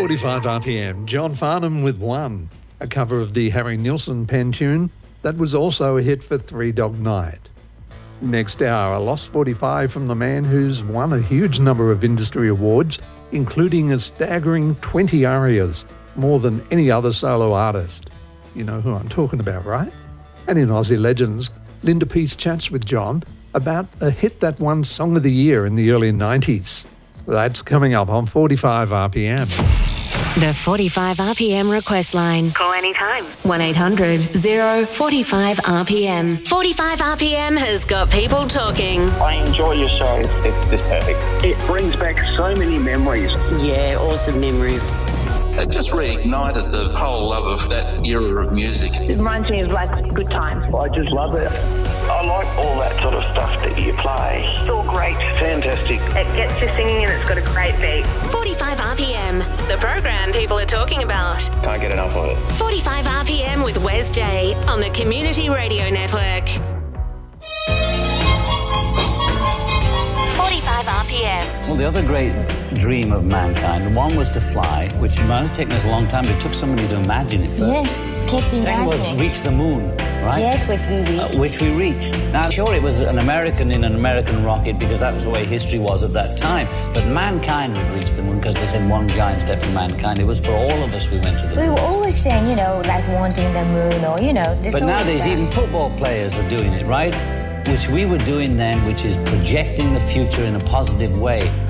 45 RPM, John Farnham with One, a cover of the Harry Nilsson pen tune that was also a hit for Three Dog Night. Next hour, a Lost 45 from the man who's won a huge number of industry awards, including a staggering 20 arias, more than any other solo artist. You know who I'm talking about, right? And in Aussie Legends, Linda Pease chats with John about a hit that won Song of the Year in the early 90s. That's coming up on 45 RPM. The 45 RPM request line. Call anytime. 1-800-045-RPM. 45 RPM has got people talking. I enjoy your show. It's just perfect. It brings back so many memories. Yeah, awesome memories. It just reignited the whole love of that era of music. It reminds me of like good times. I just love it. I like all that sort of stuff that you play. It's all great. Fantastic. It gets you singing and it's got a great beat. 45 RPM, the program people are talking about. Can't get enough of it. 45 RPM with Wes J on the Community Radio Network. 45 RPM. Well, the other great dream of mankind, one was to fly, which might have taken us a long time, but it took somebody to imagine it first. Yes, kept Second imagining. was reach the moon, right? Yes, which we reached. Which we reached. Now, sure, it was an American in an American rocket because that was the way history was at that time, but mankind would reach the moon because they said one giant step for mankind. It was for all of us we went to the moon. We were always saying, like wanting the moon or, But nowadays, even football players are doing it, right? Which we were doing then, which is projecting the future in a positive way.